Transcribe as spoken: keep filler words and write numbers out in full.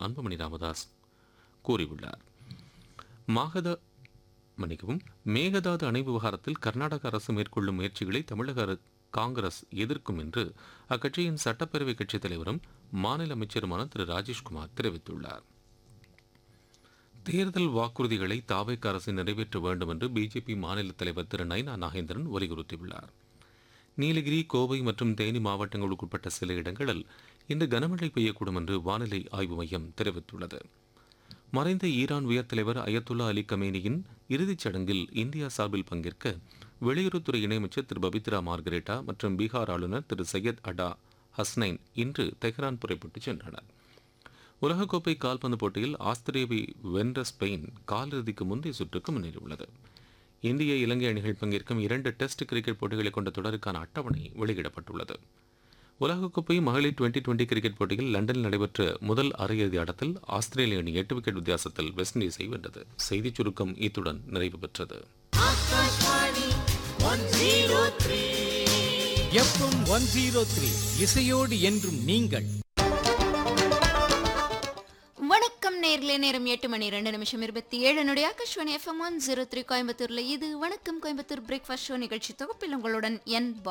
அன்புமணி ராமதாஸ் கூறியுள்ளார். மாகத மன்னிக்கவும் மேகதாது அணை விவகாரத்தில் கர்நாடக அரசு மேற்கொள்ளும் முயற்சிகளை தமிழக அர- காங்கிரஸ் எதிர்க்கும் என்று அக்கட்சியின் சட்டப்பேரவை கட்சித் தலைவரும் மாநில அமைச்சருமான திரு ராஜேஷ்குமார் தெரிவித்துள்ளார். தேர்தல் வாக்குறுதிகளை தாவேக அரசு நிறைவேற்ற வேண்டும் என்று பிஜேபி மாநில தலைவர் திரு நைனா நாகேந்திரன் வலியுறுத்தியுள்ளார். நீலகிரி, கோவை மற்றும் தேனி மாவட்டங்களுக்குட்பட்ட சில இடங்களில் இன்று கனமழை பெய்யக்கூடும் என்று வானிலை ஆய்வு மையம் தெரிவித்துள்ளது. மறைந்த ஈரான் உயர் தலைவர் அயத்துல்லா அலி கமேனியின் இறுதிச் சடங்கில் இந்தியா சார்பில் பங்கேற்க வெளியுறவுத்துறை இணையமைச்சர் திரு பபித்ரா மார்கரேட்டா மற்றும் பீகார் ஆளுநர் திரு சையத் அடா ஹஸ்னைன் இன்று தெஹ்ரான் புறப்பட்டுச் சென்றனர். உலகக்கோப்பை கால்பந்து போட்டியில் ஆஸ்திரேலியாவை வென்ற ஸ்பெயின் காலிறுதிக்கு முந்தைய சுற்றுக்கு முன்னேறியுள்ளது. இந்திய இலங்கை அணிகள் பங்கேற்கும் இரண்டு டெஸ்ட் கிரிக்கெட் போட்டிகளை கொண்ட தொடருக்கான அட்டவணை வெளியிடப்பட்டுள்ளது. உலகக்கோப்பை மகளிர் டுவெண்டி டுவெண்டி கிரிக்கெட் போட்டியில் லண்டனில் நடைபெற்ற முதல் அரையிறுதி ஆட்டத்தில் ஆஸ்திரேலிய அணி எட்டு விக்கெட் வித்தியாசத்தில் வெஸ்ட் இண்டீஸை வென்றது. செய்திச் சுருக்கம் இத்துடன் நிறைவு பெற்றது. எஃப்எம் ஒன் ஜீரோ த்ரீ இசையோடு என்றும் நீங்கள். வணக்கம் நேர்களே, நேரம் எட்டு மணி ரெண்டு நிமிஷம் இருபத்தி ஏழு நொடி. Akashvani FM one zero three கோயம்புத்தூர்ல இது வணக்கம் கோயம்புத்தூர் பிரேக்ஃபாஸ்ட் ஷோ நிகழ்ச்சி தொகுப்பில் உங்களுடன் என்